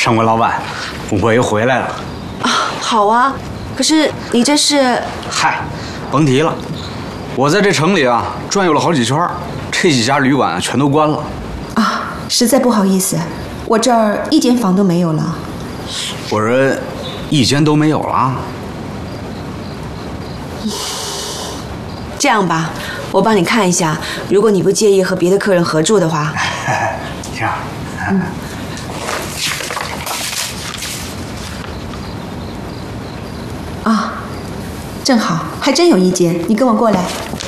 上官老板，我又回来了。 啊，好啊。可是你这是…… 嗨，甭提了，我在这城里啊转悠了好几圈，这几家旅馆全都关了。 啊，实在不好意思，我这儿一间房都没有了。 我说，一间都没有了。 这样吧，我帮你看一下，如果你不介意和别的客人合住的话。 行。 啊，正好，还真有一间，你跟我过来。